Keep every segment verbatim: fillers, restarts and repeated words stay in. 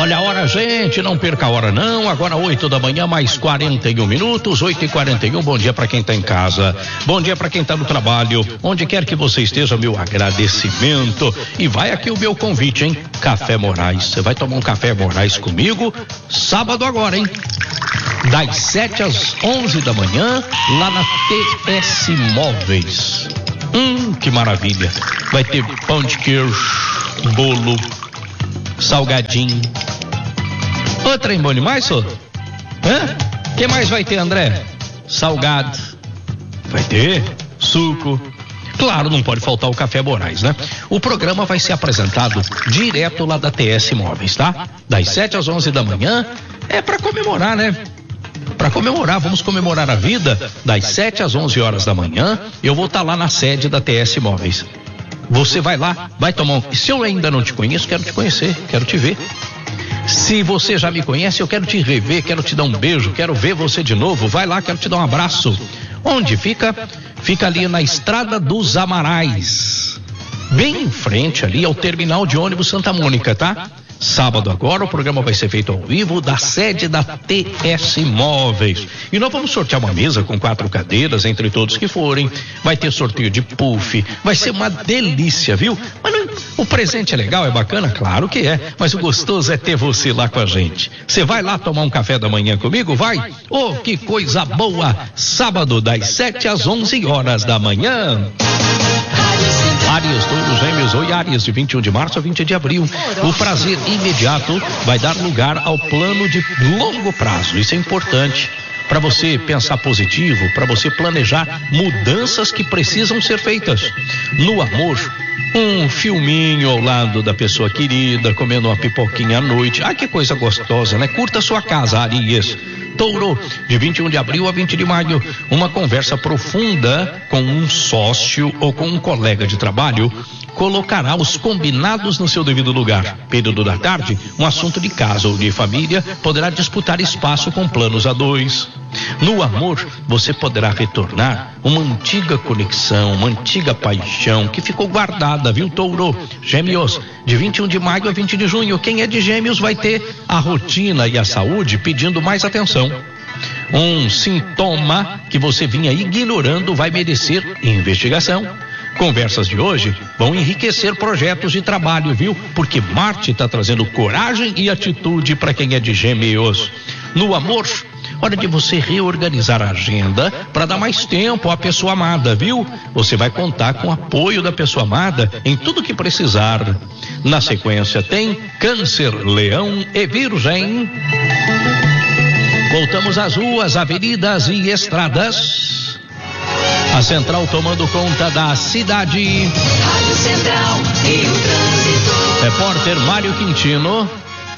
Olha a hora, gente, não perca a hora não, agora oito da manhã, mais quarenta e um minutos, oito e quarenta e um, bom dia para quem tá em casa, bom dia para quem tá no trabalho, onde quer que você esteja, meu agradecimento, e vai aqui o meu convite, hein, Café Moraes, você vai tomar um Café Moraes comigo, sábado agora, hein, das sete às onze da manhã, lá na T S Móveis. Hum, que maravilha, vai ter pão de queijo, bolo, salgadinho. Outra em bom demais, só? Hã? Que mais vai ter, André? Salgado. Vai ter suco. Claro, não pode faltar o Café Moraes, né? O programa vai ser apresentado direto lá da T S Móveis, tá? Das sete às onze da manhã, é pra comemorar, né? Para comemorar, vamos comemorar a vida das sete às onze horas da manhã. Eu vou estar lá na sede da T S Móveis. Você vai lá, vai tomar um... Se eu ainda não te conheço, quero te conhecer, quero te ver. Se você já me conhece, eu quero te rever, quero te dar um beijo, quero ver você de novo. Vai lá, quero te dar um abraço. Onde fica? Fica ali na Estrada dos Amarais, bem em frente ali ao terminal de ônibus Santa Mônica, tá? Sábado agora o programa vai ser feito ao vivo da sede da T S Móveis. E nós vamos sortear uma mesa com quatro cadeiras entre todos que forem. Vai ter sorteio de puff. Vai ser uma delícia, viu? Mas não, o presente é legal, é bacana? Claro que é. Mas o gostoso é ter você lá com a gente. Você vai lá tomar um café da manhã comigo? Vai? Oh, que coisa boa! Sábado das sete às onze horas da manhã. Áries, Touros, Gêmeos, oi Áries, de vinte e um de março a vinte de abril. O prazer imediato vai dar lugar ao plano de longo prazo. Isso é importante para você pensar positivo, para você planejar mudanças que precisam ser feitas. No amor, um filminho ao lado da pessoa querida, comendo uma pipoquinha à noite. Ah, que coisa gostosa, né? Curta a sua casa, Áries. Touro, de vinte e um de abril a vinte de maio, uma conversa profunda com um sócio ou com um colega de trabalho colocará os combinados no seu devido lugar. Período da tarde, um assunto de casa ou de família poderá disputar espaço com planos a dois. No amor, você poderá retornar uma antiga conexão, uma antiga paixão que ficou guardada, viu, Touro? Gêmeos, de vinte e um de maio a vinte de junho, quem é de Gêmeos vai ter a rotina e a saúde pedindo mais atenção. Um sintoma que você vinha ignorando vai merecer investigação. Conversas de hoje vão enriquecer projetos de trabalho, viu? Porque Marte está trazendo coragem e atitude para quem é de Gêmeos. No amor, hora de você reorganizar a agenda para dar mais tempo à pessoa amada, viu? Você vai contar com o apoio da pessoa amada em tudo que precisar. Na sequência tem Câncer, Leão e Virgem. Voltamos às ruas, avenidas e estradas. A Central tomando conta da cidade. Rádio Central e o trânsito. Repórter Mário Quintino.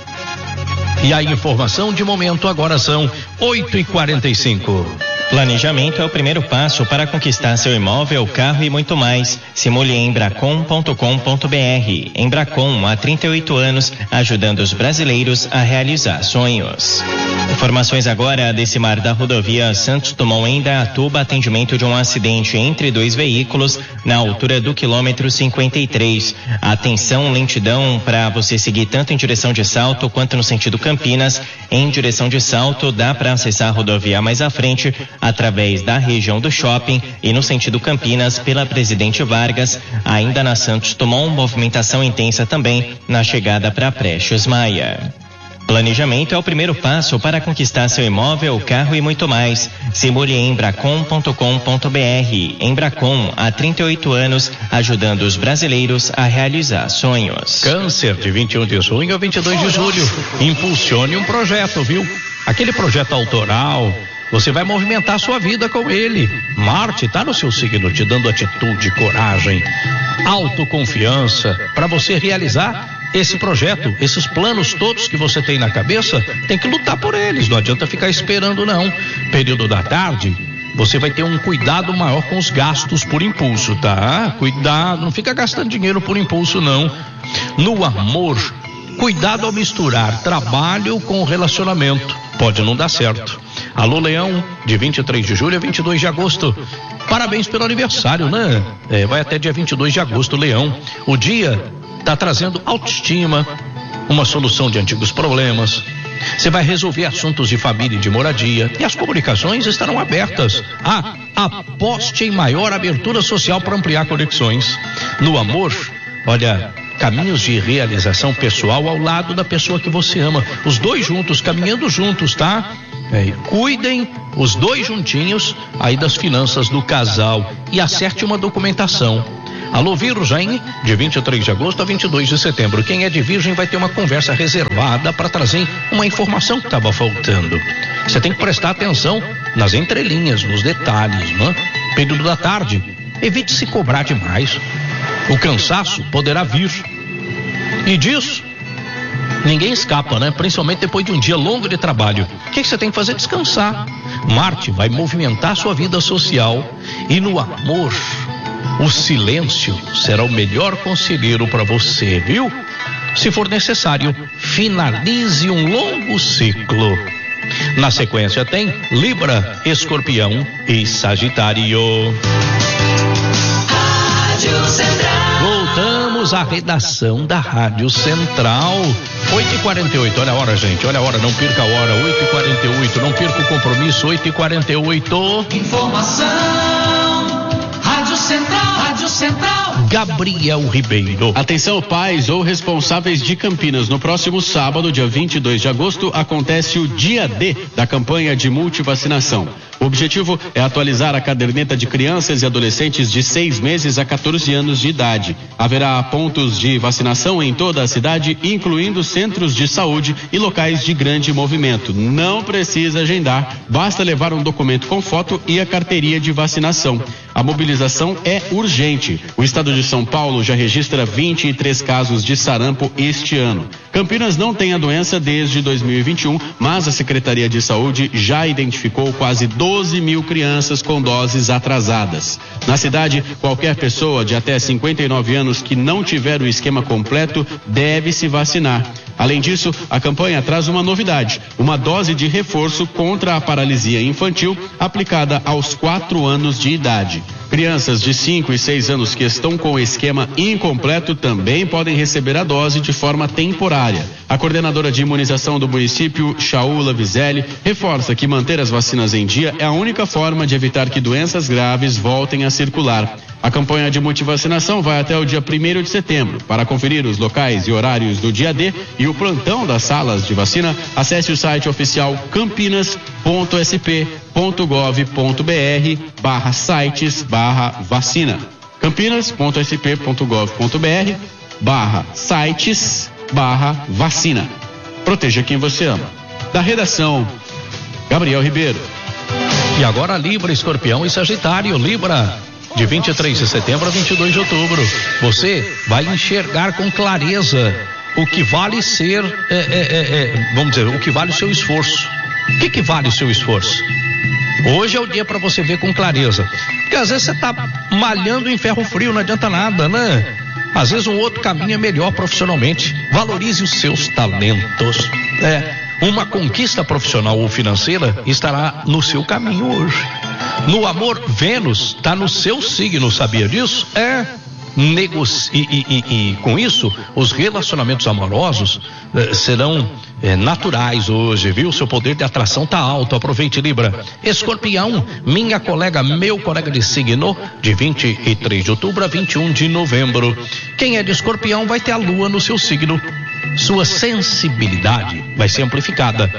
E a informação de momento agora são oito e quarenta e cinco. Planejamento é o primeiro passo para conquistar seu imóvel, carro e muito mais. Simule em embracon ponto com ponto br. Embracon, há trinta e oito anos, ajudando os brasileiros a realizar sonhos. Informações agora desse mar da rodovia Santos Dumont em Indaiatuba, atendimento de um acidente entre dois veículos na altura do quilômetro cinquenta e três. Atenção, lentidão para você seguir tanto em direção de Salto quanto no sentido Campinas. Em direção de Salto, dá para acessar a rodovia mais à frente, através da região do shopping, e no sentido Campinas pela Presidente Vargas. Ainda na Santos Dumont, movimentação intensa também na chegada para Prestes Maia. Planejamento é o primeiro passo para conquistar seu imóvel, carro e muito mais. Simule em embracon ponto com ponto br. Embracon, há trinta e oito anos, ajudando os brasileiros a realizar sonhos. Câncer, de vinte e um de junho a vinte e dois de julho. Impulsione um projeto, viu? Aquele projeto autoral. Você vai movimentar a sua vida com ele. Marte está no seu signo, te dando atitude, coragem, autoconfiança para você realizar esse projeto, esses planos todos que você tem na cabeça. Tem que lutar por eles, não adianta ficar esperando não. Período da tarde, você vai ter um cuidado maior com os gastos por impulso, tá? Cuidado, não fica gastando dinheiro por impulso não. No amor, cuidado ao misturar trabalho com relacionamento, pode não dar certo. Alô, Leão, de vinte e três de julho a vinte e dois de agosto. Parabéns pelo aniversário, né? É, vai até dia vinte e dois de agosto, Leão. O dia tá trazendo autoestima, uma solução de antigos problemas. Você vai resolver assuntos de família e de moradia. E as comunicações estarão abertas. Ah, aposte em maior abertura social para ampliar conexões. No amor, olha, caminhos de realização pessoal ao lado da pessoa que você ama. Os dois juntos, caminhando juntos, tá? É, cuidem os dois juntinhos aí das finanças do casal e acerte uma documentação. Alô Virgem, de vinte e três de agosto a vinte e dois de setembro. Quem é de Virgem vai ter uma conversa reservada para trazer uma informação que estava faltando. Você tem que prestar atenção nas entrelinhas, nos detalhes, né? Período da tarde, evite se cobrar demais. O cansaço poderá vir. E disso, ninguém escapa, né? Principalmente depois de um dia longo de trabalho. O que, que você tem que fazer? Descansar. Marte vai movimentar sua vida social. E no amor, o silêncio será o melhor conselheiro para você, viu? Se for necessário, finalize um longo ciclo. Na sequência tem Libra, Escorpião e Sagitário. Rádio Central. Voltamos à redação da Rádio Central. oito e quarenta e oito, olha a hora, gente, olha a hora, não perca a hora. Oito e quarenta e oito, não perca o compromisso. Oito e quarenta e oito. Informação. Rádio Central. Rádio Central. Gabriel Ribeiro. Atenção, pais ou responsáveis de Campinas. No próximo sábado, dia vinte e dois de agosto, acontece o dia D da campanha de multivacinação. O objetivo é atualizar a caderneta de crianças e adolescentes de seis meses a quatorze anos de idade. Haverá pontos de vacinação em toda a cidade, incluindo centros de saúde e locais de grande movimento. Não precisa agendar, basta levar um documento com foto e a carteirinha de vacinação. A mobilização é urgente. O estado de São Paulo já registra vinte e três casos de sarampo este ano. Campinas não tem a doença desde dois mil e vinte e um, mas a Secretaria de Saúde já identificou quase doze mil crianças com doses atrasadas. Na cidade, qualquer pessoa de até cinquenta e nove anos que não tiver o esquema completo deve se vacinar. Além disso, a campanha traz uma novidade, uma dose de reforço contra a paralisia infantil aplicada aos quatro anos de idade. Crianças de cinco e seis anos que estão com o esquema incompleto também podem receber a dose de forma temporária. A coordenadora de imunização do município, Shaula Vizelli, reforça que manter as vacinas em dia é a única forma de evitar que doenças graves voltem a circular. A campanha de multivacinação vai até o dia primeiro de setembro. Para conferir os locais e horários do dia D e o plantão das salas de vacina, acesse o site oficial campinas ponto s p ponto gov ponto b r barra sites barra vacina. campinas ponto s p ponto gov ponto b r barra sites barra vacina. Proteja quem você ama. Da redação, Gabriel Ribeiro. E agora Libra, Escorpião e Sagitário. Libra, de vinte e três de setembro a vinte e dois de outubro. Você vai enxergar com clareza o que vale ser, é, é, é, vamos dizer, o que vale o seu esforço. O que que vale o seu esforço? Hoje é o dia para você ver com clareza. Porque às vezes você tá malhando em ferro frio, não adianta nada, né? Às vezes um outro caminho é melhor profissionalmente. Valorize os seus talentos. É, uma conquista profissional ou financeira estará no seu caminho hoje. No amor, Vênus está no seu signo, sabia disso? É. Negoci... E, e, e, e com isso, os relacionamentos amorosos eh, serão eh, naturais hoje, viu? Seu poder de atração tá alto, aproveite, Libra. Escorpião, minha colega, meu colega de signo, de vinte e três de outubro a vinte e um de novembro. Quem é de Escorpião vai ter a lua no seu signo. Sua sensibilidade vai ser amplificada.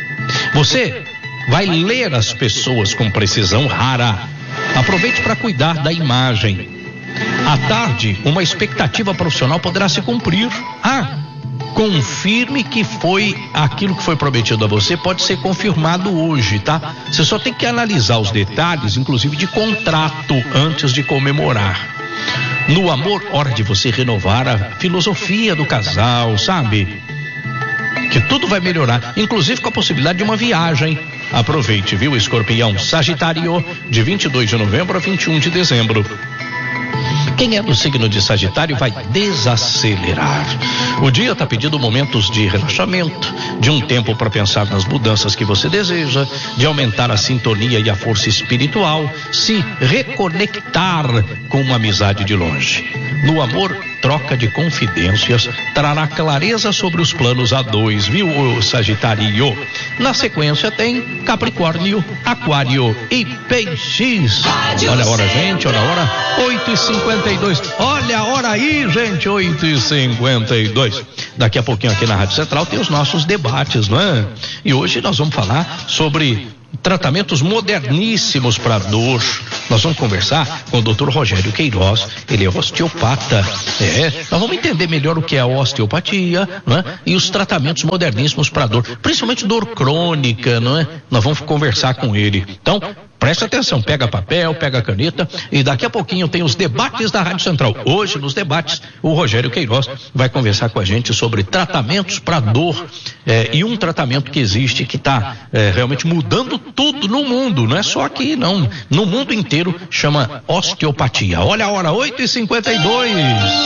Você vai ler as pessoas com precisão rara. Aproveite para cuidar da imagem. À tarde, uma expectativa profissional poderá se cumprir. Ah, confirme que foi aquilo que foi prometido a você, pode ser confirmado hoje, tá? Você só tem que analisar os detalhes, inclusive de contrato, antes de comemorar. No amor, hora de você renovar a filosofia do casal, sabe? Que tudo vai melhorar, inclusive com a possibilidade de uma viagem. Aproveite, viu, Escorpião? Sagitário, de vinte e dois de novembro a vinte e um de dezembro. Quem é do signo de Sagitário vai desacelerar. O dia está pedindo momentos de relaxamento, de um tempo para pensar nas mudanças que você deseja, de aumentar a sintonia e a força espiritual, se reconectar com uma amizade de longe. No amor, troca de confidências trará clareza sobre os planos a dois, viu, Sagitário? Na sequência tem Capricórnio, Aquário e Peixes. Olha a hora, gente, olha a hora, oito e cinquenta e dois. Olha a hora aí, gente, oito e cinquenta e dois. Daqui a pouquinho aqui na Rádio Central tem os nossos debates, não é? E hoje nós vamos falar sobre tratamentos moderníssimos para dor. Nós vamos conversar com o doutor Rogério Queiroz, ele é osteopata. É, nós vamos entender melhor o que é a osteopatia, não é? E os tratamentos moderníssimos para dor, principalmente dor crônica, não é? Nós vamos conversar com ele. Então, presta atenção, pega papel, pega caneta e daqui a pouquinho tem os debates da Rádio Central. Hoje, nos debates, o Rogério Queiroz vai conversar com a gente sobre tratamentos para dor é, e um tratamento que existe que está é, realmente mudando tudo no mundo, não é só aqui não, no mundo inteiro, chama osteopatia. Olha a hora, oito e cinquenta e dois.